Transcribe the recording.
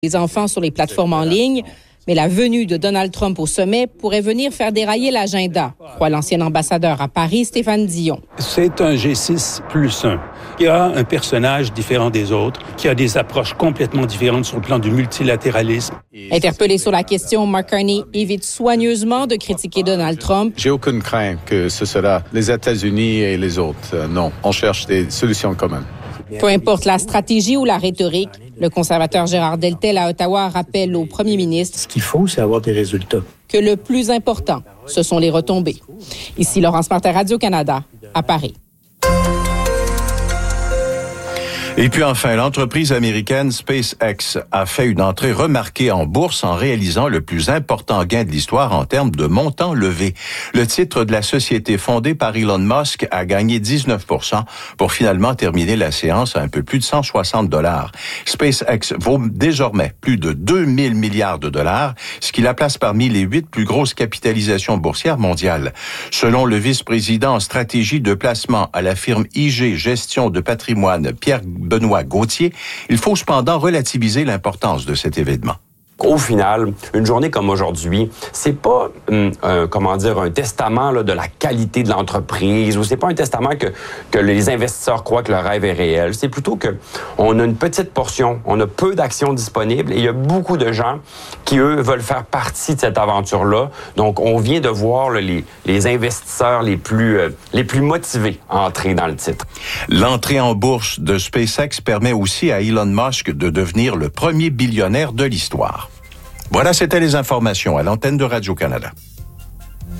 les enfants sur les plateformes en ligne. Mais la venue de Donald Trump au sommet pourrait venir faire dérailler l'agenda, croit l'ancien ambassadeur à Paris, Stéphane Dion. C'est un G6 plus 1. Il y a un personnage différent des autres, qui a des approches complètement différentes sur le plan du multilatéralisme. Interpellé sur la question, Mark Carney évite soigneusement de critiquer Donald Trump. J'ai aucune crainte que ce sera les États-Unis et les autres. Non, on cherche des solutions communes. Peu importe la stratégie ou la rhétorique, le conservateur Gérard Deltel à Ottawa rappelle au premier ministre ce qu'il faut, c'est avoir des résultats. Que le plus important, ce sont les retombées. Ici Laurence Martin, Radio-Canada, à Paris. Et puis enfin, l'entreprise américaine SpaceX a fait une entrée remarquée en bourse en réalisant le plus important gain de l'histoire en termes de montant levé. Le titre de la société fondée par Elon Musk a gagné 19% pour finalement terminer la séance à un peu plus de $160. SpaceX vaut désormais plus de 2000 milliards de dollars, ce qui la place parmi les 8 plus grosses capitalisations boursières mondiales. Selon le vice-président en stratégie de placement à la firme IG Gestion de patrimoine, Pierre-Benoît Gauthier, il faut cependant relativiser l'importance de cet événement. Au final, une journée comme aujourd'hui, c'est pas un testament là, de la qualité de l'entreprise, ou c'est pas un testament que les investisseurs croient que le rêve est réel. C'est plutôt que on a une petite portion, on a peu d'actions disponibles et il y a beaucoup de gens qui, eux, veulent faire partie de cette aventure-là. Donc, on vient de voir là, les investisseurs les plus motivés à entrer dans le titre. L'entrée en bourse de SpaceX permet aussi à Elon Musk de devenir le premier billionnaire de l'histoire. Voilà, c'était les informations à l'antenne de Radio-Canada.